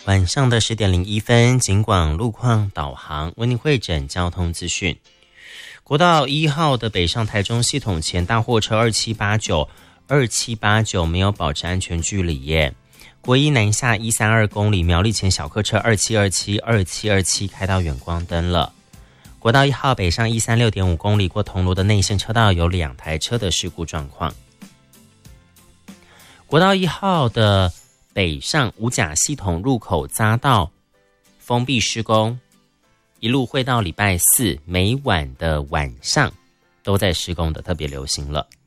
晚上的10点01分，警广路况导航为您汇整交通资讯。国道1号的北上台中系统前大货车2789没有保持安全距离耶。国一南下132公里，苗栗前小客车2727开到远光灯了。国道1号北上136.5公里，过铜锣的内线车道有2台车的事故状况。国道1号的北上五甲系统入口匝道封闭施工，一路会到礼拜4每晚的晚上都在施工的，特别流行了。